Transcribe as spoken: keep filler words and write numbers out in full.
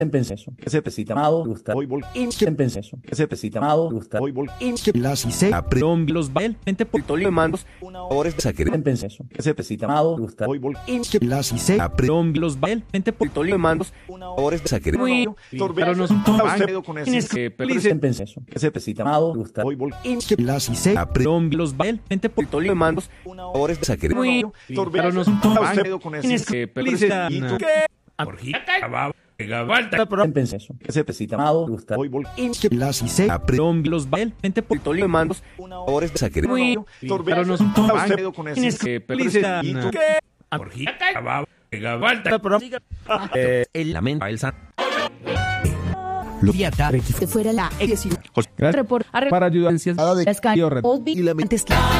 Empenseso. Ese pesita amado. Gusta. Hoy vol. Empenseso. Ese pesita amado. Gusta. Hoy vol. Las y se Aprón los bael, mente por Tolio de mandos. Una hora de saquere. Empenseso. Ese pesita amado. Gusta. Hoy vol. las y se aprón los bael, mente por Tolio de mandos. Una hora de saquere. Pero no son con ese. Empenseso. Ese pesita amado. Gusta. Hoy vol. las y se aprón los bael, mente por Tolio de mandos. Una hora de saquere. Pero no son con ese. Empenseso. Ese pesita amado. Gusta. Hoy vol. las y se aprón los bael, mente por Tolio de mandos. Una hora de saquere. Pero no son con ese. el lamento el san lo fiata fuera la para ayudar de y la